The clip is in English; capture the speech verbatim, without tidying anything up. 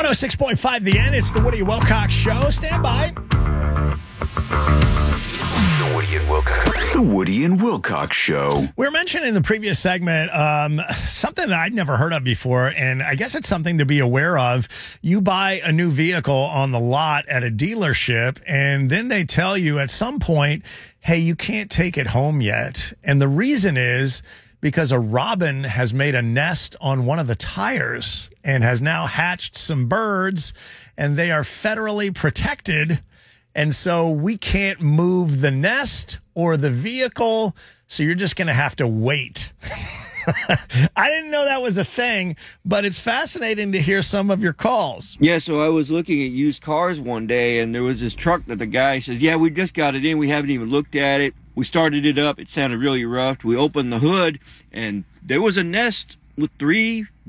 oh six point five The End. It's the Woody Wilcox Show. Stand by. The Woody and Wilcox. The Woody and Wilcox Show. We were mentioning in the previous segment um, something that I'd never heard of before, and I guess it's something to be aware of. You buy a new vehicle on the lot at a dealership, and then they tell you at some point, hey, you can't take it home yet. And the reason is because a robin has made a nest on one of the tires and has now hatched some birds, and they are federally protected. And so we can't move the nest or the vehicle, so you're just going to have to wait. I didn't know that was a thing, but it's fascinating to hear some of your calls. Yeah, so I was looking at used cars one day, and there was this truck that the guy says, yeah, we just got it in. We haven't even looked at it. We started it up. It sounded really rough. We opened the hood, and there was a nest with three